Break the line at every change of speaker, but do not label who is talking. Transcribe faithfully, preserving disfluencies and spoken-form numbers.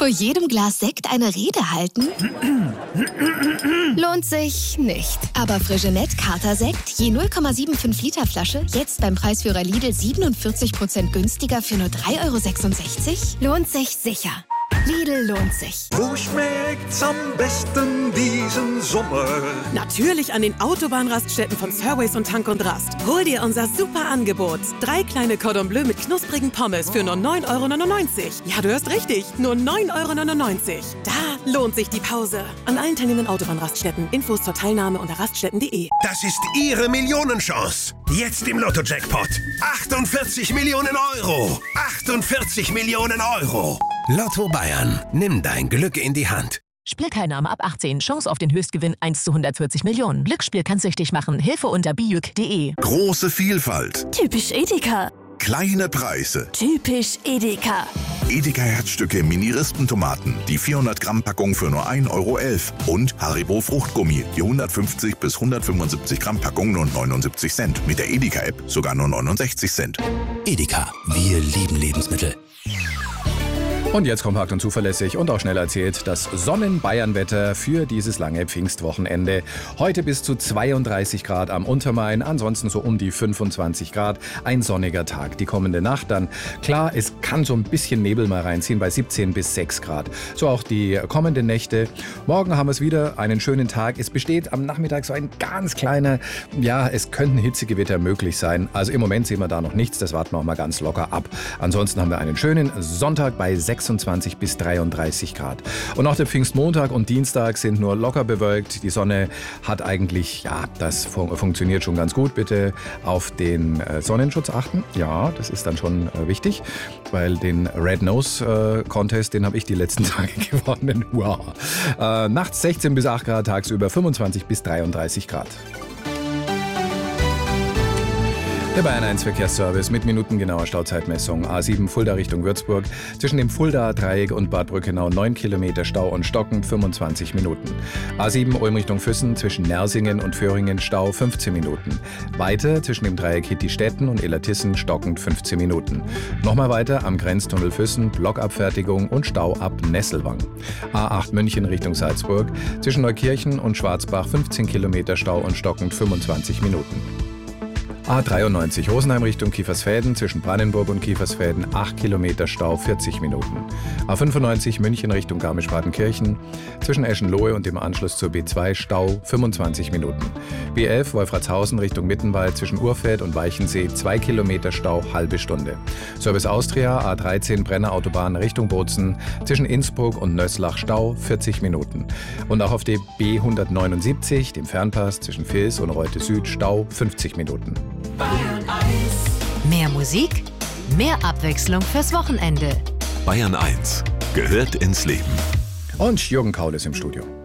Vor jedem Glas Sekt eine Rede halten? Lohnt sich nicht. Aber Freixenet Kater-Sekt, je null Komma fünfundsiebzig Liter Flasche, jetzt beim Preisführer Lidl siebenundvierzig Prozent günstiger für nur drei Euro sechsundsechzig? Lohnt sich sicher. Lidl lohnt sich.
Wo schmeckt's am besten diesen Sommer?
Natürlich an den Autobahnraststätten von Surways und Tank und Rast. Hol dir unser super Angebot. Drei kleine Cordon Bleu mit knusprigen Pommes für nur neun Euro neunundneunzig. Ja, du hörst richtig, nur neun Euro neunundneunzig. Da lohnt sich die Pause. An allen teilnehmenden Autobahnraststätten. Infos zur Teilnahme unter raststätten punkt de.
Das ist Ihre Millionenchance. Jetzt im Lotto-Jackpot. achtundvierzig Millionen Euro. achtundvierzig Millionen Euro. Lotto Bayern. Nimm dein Glück in die Hand.
Spielteilnahme ab achtzehn. Chance auf den Höchstgewinn eins zu hundertvierzig Millionen. Glücksspiel kann süchtig machen. Hilfe unter bijuk punkt de.
Große Vielfalt.
Typisch Edeka.
Kleine Preise.
Typisch Edeka.
Edeka Herzstücke Mini-Rispentomaten. Die vierhundert Gramm Packung für nur ein Euro elf. Und Haribo Fruchtgummi. Die hundertfünfzig bis hundertfünfundsiebzig Gramm Packung nur neunundsiebzig Cent. Mit der Edeka-App sogar nur neunundsechzig Cent.
Edeka. Wir lieben Lebensmittel.
Und jetzt kompakt und zuverlässig und auch schnell erzählt das Sonnen-Bayern-Wetter für dieses lange Pfingstwochenende. Heute bis zu zweiunddreißig Grad am Untermain, ansonsten so um die fünfundzwanzig Grad. Ein sonniger Tag. Die kommende Nacht dann, klar, es kann so ein bisschen Nebel mal reinziehen bei siebzehn bis sechs Grad. So auch die kommenden Nächte. Morgen haben wir es wieder, einen schönen Tag. Es besteht am Nachmittag so ein ganz kleiner, ja, es könnten Hitzegewitter möglich sein. Also im Moment sehen wir da noch nichts, das warten wir auch mal ganz locker ab. Ansonsten haben wir einen schönen Sonntag bei sechsundzwanzig bis dreiunddreißig Grad. Und auch der Pfingstmontag und Dienstag sind nur locker bewölkt. Die Sonne hat eigentlich, ja, das fun- funktioniert schon ganz gut. Bitte auf den äh, Sonnenschutz achten. Ja, das ist dann schon äh, wichtig, weil den Red Nose äh, Contest, den habe ich die letzten Tage gewonnen. Wow. Äh, nachts sechzehn bis acht Grad, tagsüber fünfundzwanzig bis dreiunddreißig Grad. Der Bayern eins Verkehrsservice mit minutengenauer Stauzeitmessung. A sieben Fulda Richtung Würzburg. Zwischen dem Fuldaer Dreieck und Bad Brückenau neun Kilometer Stau und stockend fünfundzwanzig Minuten. A sieben Ulm Richtung Füssen zwischen Nersingen und Föhringen Stau fünfzehn Minuten. Weiter zwischen dem Dreieck Hitti-Stetten und Illertissen stockend fünfzehn Minuten. Nochmal weiter am Grenztunnel Füssen Blockabfertigung und Stau ab Nesselwang. A acht München Richtung Salzburg. Zwischen Neukirchen und Schwarzbach fünfzehn Kilometer Stau und stockend fünfundzwanzig Minuten. A dreiundneunzig Rosenheim Richtung Kiefersfelden, zwischen Brandenburg und Kiefersfelden acht Kilometer Stau, vierzig Minuten. A fünfundneunzig München Richtung Garmisch-Partenkirchen, zwischen Eschenlohe und dem Anschluss zur B zwei Stau, fünfundzwanzig Minuten. B elf Wolfratshausen Richtung Mittenwald, zwischen Urfeld und Weichensee zwei Kilometer Stau, halbe Stunde. Service Austria A dreizehn Brenner Autobahn Richtung Bozen, zwischen Innsbruck und Nöslach Stau, vierzig Minuten. Und auch auf der B hundertneunundsiebzig, dem Fernpass zwischen Vils und Reute Süd, Stau, fünfzig Minuten.
Bayern eins. Mehr Musik, mehr Abwechslung fürs Wochenende.
Bayern eins gehört ins Leben.
Und Jürgen Kaul ist im Studio.